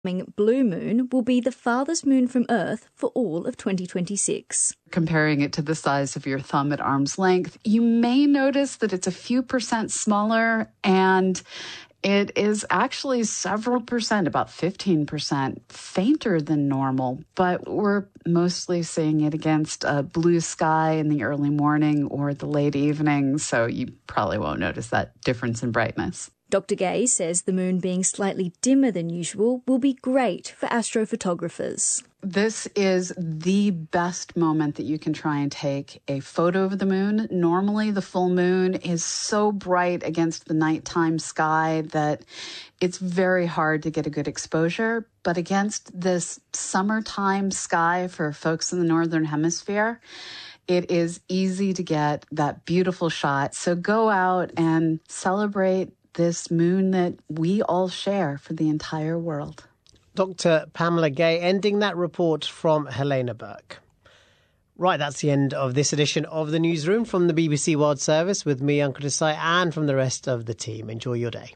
Blue moon will be the farthest moon from Earth for all of 2026. Comparing it to the size of your thumb at arm's length, you may notice that it's a few percent smaller, and it is actually several percent, about 15% fainter than normal. But we're mostly seeing it against a blue sky in the early morning or the late evening, so you probably won't notice that difference in brightness. Dr. Gay says the moon being slightly dimmer than usual will be great for astrophotographers. This is the best moment that you can try and take a photo of the moon. Normally, the full moon is so bright against the nighttime sky that it's very hard to get a good exposure. But against this summertime sky for folks in the Northern Hemisphere, it is easy to get that beautiful shot. So go out and celebrate this moon that we all share for the entire world. Dr. Pamela Gay ending that report from Helena Burke. Right, that's the end of this edition of The Newsroom from the BBC World Service with me, Uncle Desai, and from the rest of the team. Enjoy your day.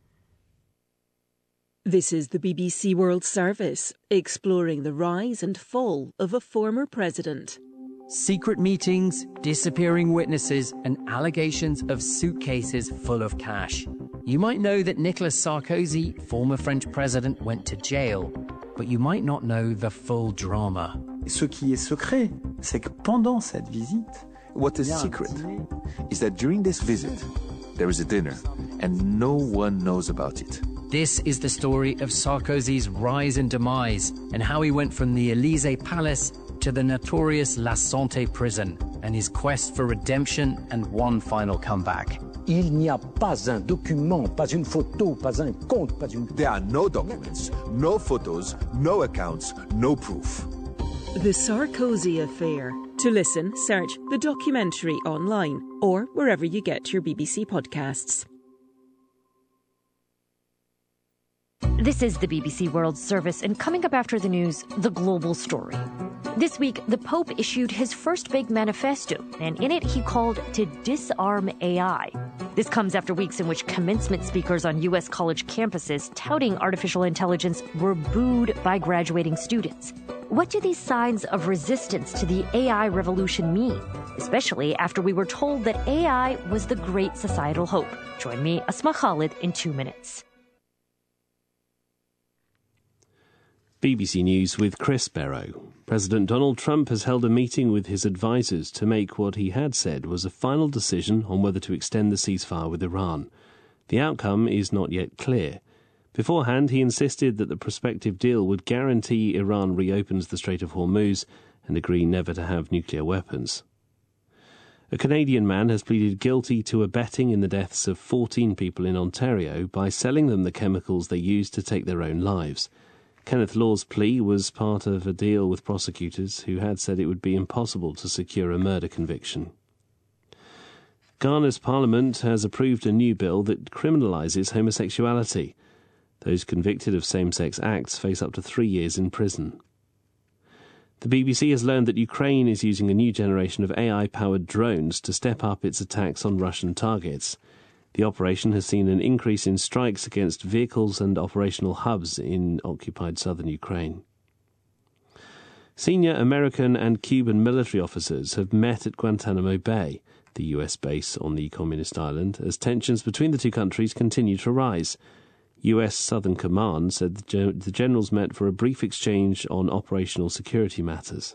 This is the BBC World Service, exploring the rise and fall of a former president. Secret meetings, disappearing witnesses, and allegations of suitcases full of cash. You might know that Nicolas Sarkozy, former French president, went to jail, but you might not know the full drama. Ce qui est secret, c'est que pendant cette visite, what is secret is that during this visit, there is a dinner, and no one knows about it. This is the story of Sarkozy's rise and demise, and how he went from the Élysée Palace to the notorious La Santé prison, and his quest for redemption and one final comeback. Il n'y a pas un document, pas une photo, pas un compte, pas une... There are no documents, no photos, no accounts, no proof. The Sarkozy Affair. To listen, search the documentary online or wherever you get your BBC podcasts. This is the BBC World Service, and coming up after the news, the global story. This week, the Pope issued his first big manifesto, and in it he called to disarm AI. This comes after weeks in which commencement speakers on U.S. college campuses touting artificial intelligence were booed by graduating students. What do these signs of resistance to the AI revolution mean, especially after we were told that AI was the great societal hope? Join me, Asma Khalid, in 2 minutes. BBC News with Chris Barrow. President Donald Trump has held a meeting with his advisers to make what he had said was a final decision on whether to extend the ceasefire with Iran. The outcome is not yet clear. Beforehand, he insisted that the prospective deal would guarantee Iran reopens the Strait of Hormuz and agree never to have nuclear weapons. A Canadian man has pleaded guilty to abetting in the deaths of 14 people in Ontario by selling them the chemicals they used to take their own lives. Kenneth Law's plea was part of a deal with prosecutors who had said it would be impossible to secure a murder conviction. Ghana's parliament has approved a new bill that criminalises homosexuality. Those convicted of same-sex acts face up to 3 years in prison. The BBC has learned that Ukraine is using a new generation of AI-powered drones to step up its attacks on Russian targets. The operation has seen an increase in strikes against vehicles and operational hubs in occupied southern Ukraine. Senior American and Cuban military officers have met at Guantanamo Bay, the US base on the communist island, as tensions between the two countries continue to rise. US Southern Command said the generals met for a brief exchange on operational security matters.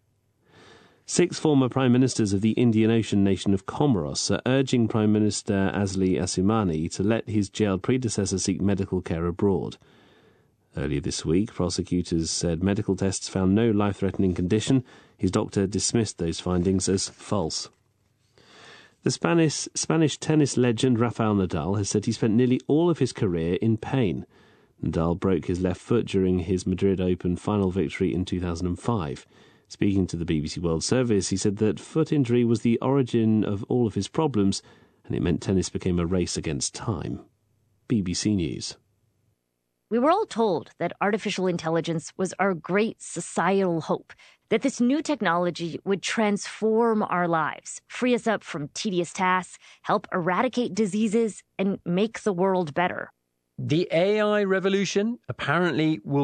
6 former Prime Ministers of the Indian Ocean nation of Comoros are urging Prime Minister Azali Assoumani to let his jailed predecessor seek medical care abroad. Earlier this week, prosecutors said medical tests found no life-threatening condition. His doctor dismissed those findings as false. The Spanish tennis legend Rafael Nadal has said he spent nearly all of his career in pain. Nadal broke his left foot during his Madrid Open final victory in 2005. Speaking to the BBC World Service, he said that foot injury was the origin of all of his problems, and it meant tennis became a race against time. BBC News. We were all told that artificial intelligence was our great societal hope, that this new technology would transform our lives, free us up from tedious tasks, help eradicate diseases, and make the world better. The AI revolution apparently will